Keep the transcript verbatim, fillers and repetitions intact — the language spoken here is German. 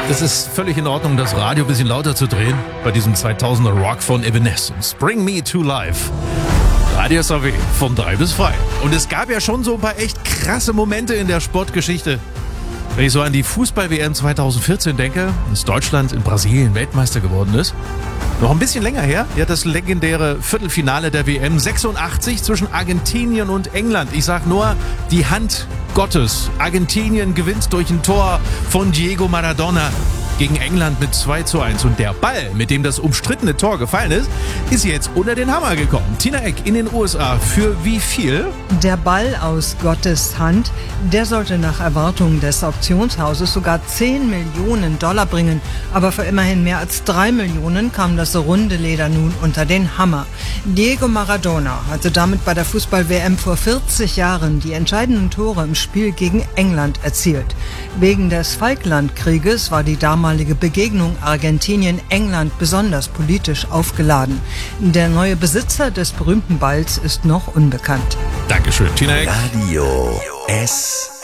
Es ist völlig in Ordnung, das Radio ein bisschen lauter zu drehen bei diesem zweitausender Rock von Evanescence. Bring Me to Life. Radio S A W von drei bis frei. Und es gab ja schon so ein paar echt krasse Momente in der Sportgeschichte. Wenn ich so an die Fußball-W M zweitausendvierzehn denke, dass Deutschland in Brasilien Weltmeister geworden ist. Noch ein bisschen länger her, ja, das legendäre Viertelfinale der W M sechsundachtzig zwischen Argentinien und England. Ich sag nur, die Hand Gottes. Argentinien gewinnt durch ein Tor von Diego Maradona gegen England mit zwei zu eins. Und der Ball, mit dem das umstrittene Tor gefallen ist, ist jetzt unter den Hammer gekommen. Tina Eck in den U S A. Für wie viel? Der Ball aus Gottes Hand, der sollte nach Erwartungen des Auktionshauses sogar zehn Millionen Dollar bringen. Aber für immerhin mehr als drei Millionen kam das runde Leder nun unter den Hammer. Diego Maradona hatte damit bei der Fußball-W M vor vierzig Jahren die entscheidenden Tore im Spiel gegen England erzielt. Wegen des Falklandkrieges war die damalige Begegnung Argentinien-England besonders politisch aufgeladen. Der neue Besitzer des berühmten Balls ist noch unbekannt. Dankeschön, Tina Eck. Radio S